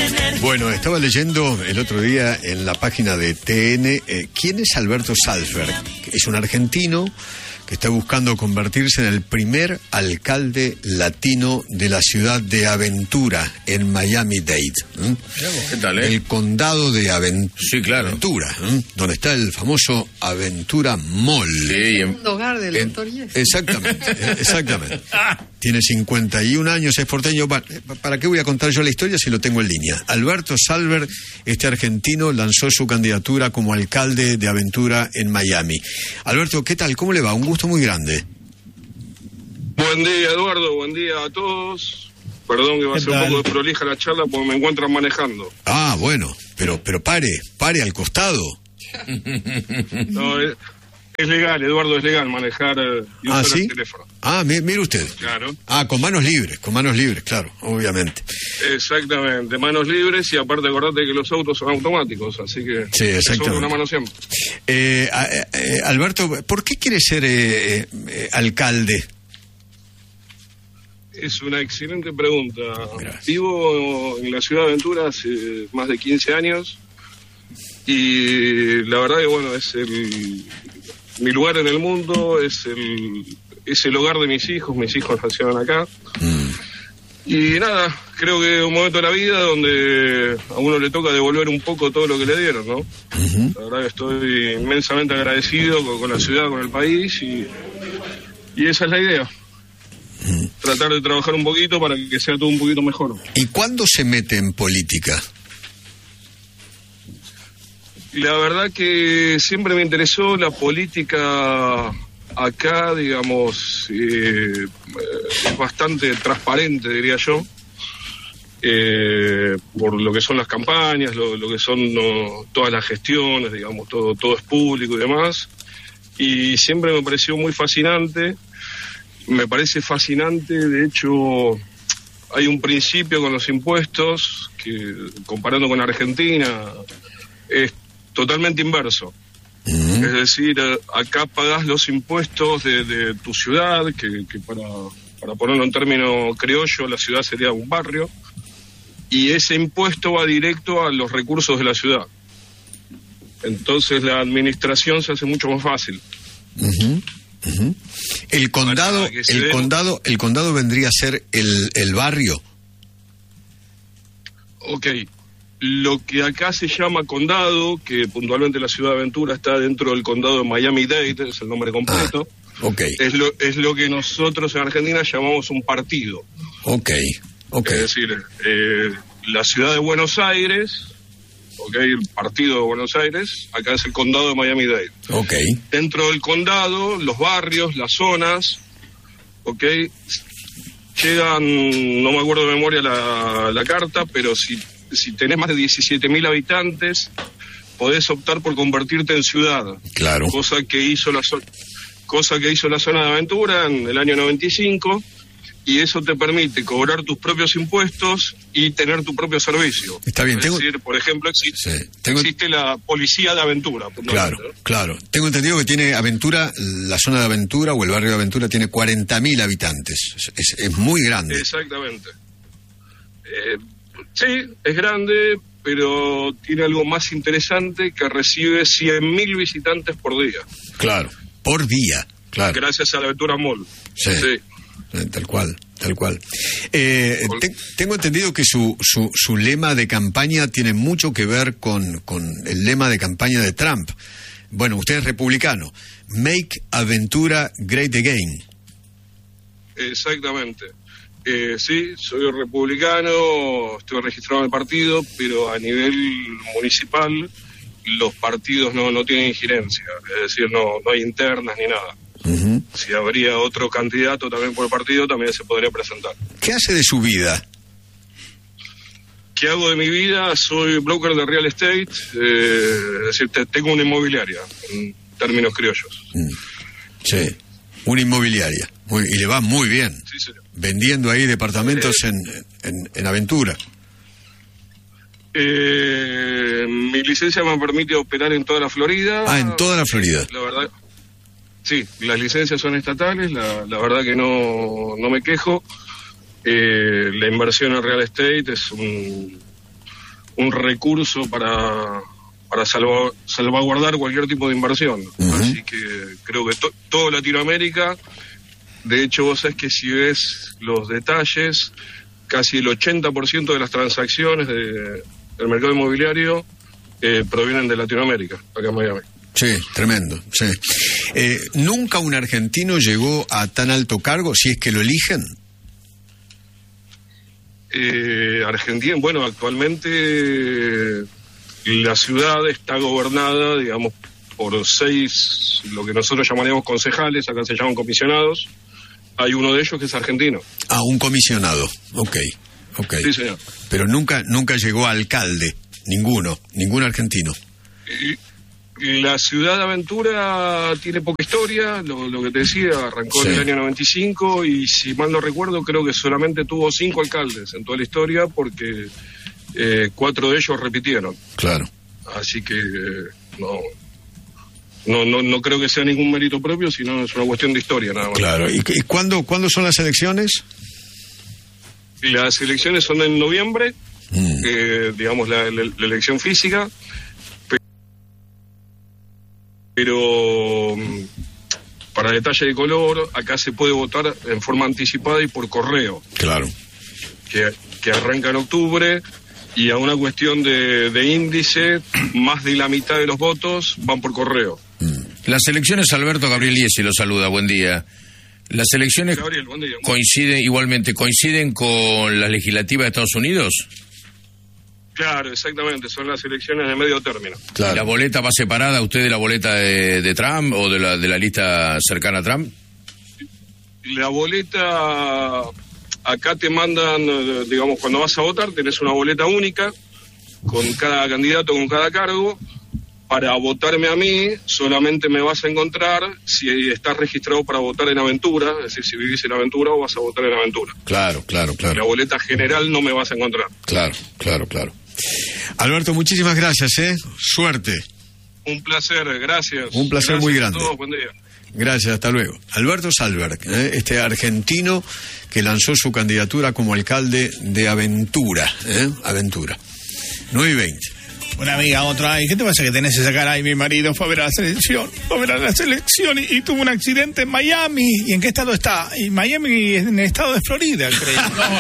Bueno, estaba leyendo el otro día en la página de TN, ¿quién es Alberto Salzberg? Es un argentino que está buscando convertirse en el primer alcalde latino de la ciudad de Aventura, en Miami-Dade. ¿Qué tal, El condado de Sí, claro. Aventura, donde está el famoso Aventura Mall. Sí, Un hogar del doctor Yes. Exactamente, exactamente. Tiene 51 años, es porteño. ¿Para qué voy a contar yo la historia si lo tengo en línea? Alberto Salzberg, este argentino, lanzó su candidatura como alcalde de Aventura en Miami. Alberto, ¿qué tal? ¿Cómo le va? Un gusto muy grande. Buen día, Eduardo. Buen día a todos. Perdón que va a ser un poco desprolija la charla porque me encuentran manejando. Ah, bueno, pero pare al costado. No, es legal, Eduardo, es legal manejar y usar ¿sí? el teléfono. Ah, mire usted. Claro. Ah, con manos libres, claro, obviamente. Exactamente, manos libres y aparte acordate que los autos son automáticos, así que Sí, exactamente. una mano siempre. Alberto, ¿por qué quiere ser alcalde? Es una excelente pregunta. Gracias. Vivo en la ciudad de Aventura hace más de 15 años y la verdad que bueno, es mi lugar en el mundo, es el hogar de mis hijos nacieron acá. Y nada, creo que es un momento de la vida donde a uno le toca devolver un poco todo lo que le dieron, ¿no? La verdad que estoy inmensamente agradecido con la ciudad, con el país y esa es la idea. Tratar de trabajar un poquito para que sea todo un poquito mejor. ¿Y cuándo se mete en política? La verdad que siempre me interesó la política acá, digamos, es bastante transparente, diría yo, por lo que son las campañas, lo que son todas las gestiones, digamos, todo es público y demás, y siempre me pareció muy fascinante, me parece fascinante, de hecho, hay un principio con los impuestos que, comparando con Argentina, es totalmente inverso. Es decir, acá pagás los impuestos de tu ciudad, que para ponerlo en términos criollo, la ciudad sería un barrio, y ese impuesto va directo a los recursos de la ciudad. Entonces la administración se hace mucho más fácil. El condado vendría a ser el barrio. Ok. Lo que acá se llama condado, que puntualmente la ciudad de Aventura está dentro del condado de Miami-Dade, es el nombre completo, es lo que nosotros en Argentina llamamos un partido. Es decir, la ciudad de Buenos Aires, el partido de Buenos Aires, acá es el condado de Miami-Dade. Dentro del condado, los barrios, las zonas, llegan, no me acuerdo de memoria la carta, pero si tenés más de 17.000 habitantes, podés optar por convertirte en ciudad. Claro. Cosa que hizo la zona de Aventura en el año 95, y eso te permite cobrar tus propios impuestos y tener tu propio servicio. Está bien. Es decir, por ejemplo, existe la policía de Aventura. Claro. Tengo entendido que tiene Aventura, la zona de Aventura o el barrio de Aventura tiene 40.000 habitantes. Es muy grande. Exactamente. Sí, es grande, pero tiene algo más interesante, que recibe 100.000 visitantes por día. Claro, por día, claro. Gracias a la Aventura Mall. Sí. Tal cual. Tengo entendido que su lema de campaña tiene mucho que ver con el lema de campaña de Trump. Bueno, usted es republicano. Make Aventura Great Again. Exactamente. Sí, soy republicano, estoy registrado en el partido, pero a nivel municipal los partidos no tienen injerencia, es decir, no hay internas ni nada. Si habría otro candidato también por el partido, también se podría presentar. ¿Qué hace de su vida? ¿Qué hago de mi vida? Soy broker de real estate, es decir, tengo una inmobiliaria, en términos criollos. Sí, una inmobiliaria, y le va muy bien. Sí, señor. Vendiendo ahí departamentos en Aventura. Mi licencia me permite operar en toda la Florida. En toda la Florida. La verdad, sí, las licencias son estatales, la verdad que no me quejo. La inversión en real estate es recurso para salvaguardar cualquier tipo de inversión. Así que creo que todo Latinoamérica, de hecho vos sabés que si ves los detalles, casi el 80% de las transacciones del mercado inmobiliario provienen de Latinoamérica, acá en Miami. Sí, tremendo, sí. ¿Nunca un argentino llegó a tan alto cargo, si es que lo eligen? Argentina, bueno, actualmente la ciudad está gobernada, digamos, por 6, lo que nosotros llamaríamos concejales, acá se llaman comisionados. Hay uno de ellos que es argentino. Ah, un comisionado, ok. Sí, señor. Pero nunca llegó a alcalde, ningún argentino. La ciudad de Aventura tiene poca historia, lo que te decía, arrancó en el año 95 y si mal no recuerdo creo que solamente tuvo 5 alcaldes en toda la historia porque 4 de ellos repitieron. Claro. Así que no creo que sea ningún mérito propio, sino es una cuestión de historia nada más. Claro. ¿Y cuándo son las elecciones? Las elecciones son en noviembre, digamos la elección física, pero para detalle de color, acá se puede votar en forma anticipada y por correo. Claro. Que arranca en octubre, y a una cuestión de índice, más de la mitad de los votos van por correo. Las elecciones, Alberto, Gabriel Iesi lo saluda, buen día. Las elecciones, Gabriel, buen día. coinciden con las legislativas de Estados Unidos. Claro, exactamente, son las elecciones de medio término. Claro. ¿La boleta va separada usted de la boleta de Trump o de la lista cercana a Trump? La boleta, acá te mandan, digamos, cuando vas a votar, tenés una boleta única, con cada candidato, con cada cargo. Para votarme a mí, solamente me vas a encontrar si estás registrado para votar en Aventura, es decir, si vivís en Aventura o vas a votar en Aventura. Claro. La boleta general no me vas a encontrar. Claro. Alberto, muchísimas gracias, Suerte. Un placer, gracias. Un placer muy grande. A todos, buen día. Gracias, hasta luego. Alberto Salberg, este argentino que lanzó su candidatura como alcalde de Aventura. Aventura. 9:20. Una amiga, otra, ¿y qué te pasa que tenés esa cara? Ay, mi marido fue a ver a la selección, y tuvo un accidente en Miami. ¿Y en qué estado está? Y Miami es en el estado de Florida, creo.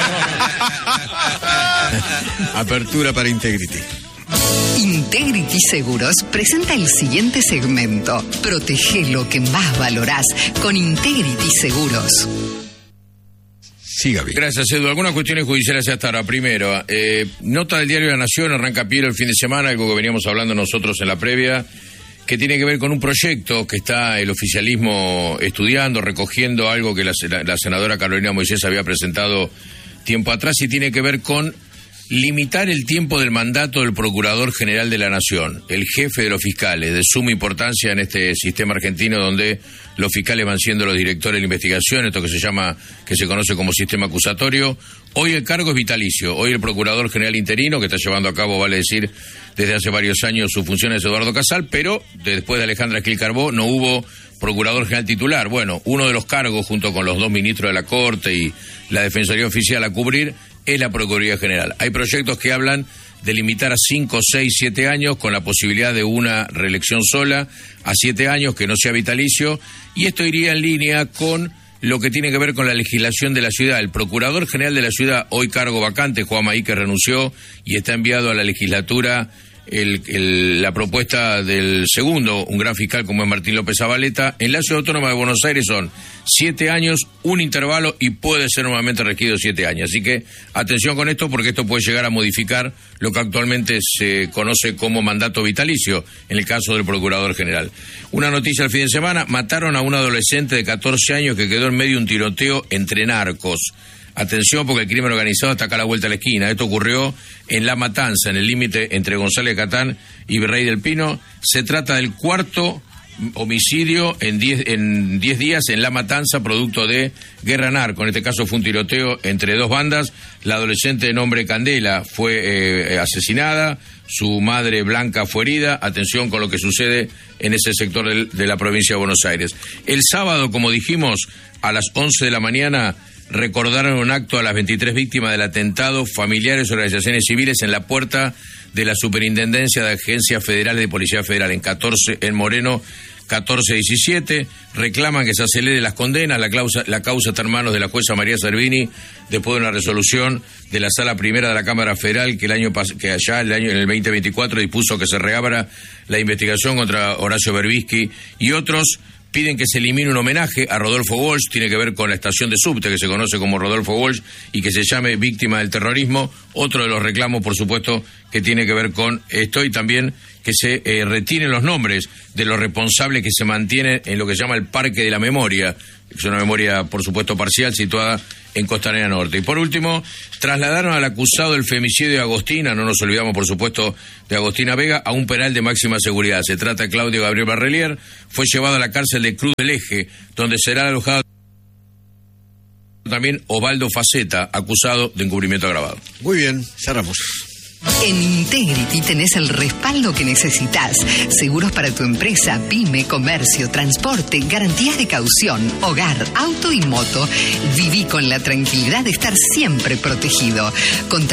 Apertura para Integrity. Integrity Seguros presenta el siguiente segmento. Protege lo que más valorás con Integrity Seguros. Siga bien. Gracias, Edu. Algunas cuestiones judiciales hasta ahora. Primero, nota del diario La Nación, arranca pie el fin de semana, algo que veníamos hablando nosotros en la previa, que tiene que ver con un proyecto que está el oficialismo estudiando, recogiendo algo que la senadora Carolina Moisés había presentado tiempo atrás y tiene que ver con limitar el tiempo del mandato del Procurador General de la Nación, el jefe de los fiscales, de suma importancia en este sistema argentino donde los fiscales van siendo los directores de investigación, esto que se conoce como sistema acusatorio. Hoy el cargo es vitalicio, hoy el Procurador General interino, que está llevando a cabo, vale decir, desde hace varios años sus funciones es Eduardo Casal, pero después de Alejandra Gil Carbó no hubo Procurador General titular. Bueno, uno de los cargos, junto con los 2 ministros de la Corte y la Defensoría Oficial a cubrir, es la Procuraduría General. Hay proyectos que hablan de limitar a 5, 6, 7 años con la posibilidad de una reelección sola, a 7 años que no sea vitalicio, y esto iría en línea con lo que tiene que ver con la legislación de la ciudad. El Procurador General de la ciudad, hoy cargo vacante, Juan Maí, que renunció y está enviado a la legislatura la propuesta del segundo, un gran fiscal como es Martín López Zabaleta. En la Ciudad Autónoma de Buenos Aires son 7 años, un intervalo y puede ser nuevamente requerido 7 años. Así que atención con esto porque esto puede llegar a modificar lo que actualmente se conoce como mandato vitalicio en el caso del Procurador General. Una noticia al fin de semana, mataron a un adolescente de 14 años que quedó en medio de un tiroteo entre narcos. Atención porque el crimen organizado está acá a la vuelta de la esquina. Esto ocurrió en La Matanza, en el límite entre González Catán y Virrey del Pino. Se trata del 4º homicidio en 10 días en La Matanza, producto de guerra narco. En este caso fue un tiroteo entre 2 bandas. La adolescente de nombre Candela fue asesinada, su madre Blanca fue herida. Atención con lo que sucede en ese sector de la provincia de Buenos Aires. El sábado, como dijimos, a las 11 de la mañana recordaron un acto a las 23 víctimas del atentado, familiares y organizaciones civiles en la puerta de la Superintendencia de Agencias Federales de Policía Federal en Moreno 1417. Reclaman que se acelere las condenas. La causa está en manos de la jueza María Servini, después de una resolución de la Sala Primera de la Cámara Federal que en el 2024 dispuso que se reabra la investigación contra Horacio Berbisky y otros. Piden que se elimine un homenaje a Rodolfo Walsh, tiene que ver con la estación de subte que se conoce como Rodolfo Walsh y que se llame víctima del terrorismo. Otro de los reclamos, por supuesto, que tiene que ver con esto y también que se retiren los nombres de los responsables que se mantienen en lo que se llama el Parque de la Memoria. Es una memoria, por supuesto, parcial, situada en Costanera Norte. Y por último, trasladaron al acusado del femicidio de Agostina, no nos olvidamos, por supuesto, de Agostina Vega, a un penal de máxima seguridad. Se trata de Claudio Gabriel Barrelier, fue llevado a la cárcel de Cruz del Eje, donde será alojado también Osvaldo Faceta, acusado de encubrimiento agravado. Muy bien, cerramos. En Integrity tenés el respaldo que necesitas. Seguros para tu empresa, pyme, comercio, transporte, garantías de caución, hogar, auto y moto. Viví con la tranquilidad de estar siempre protegido.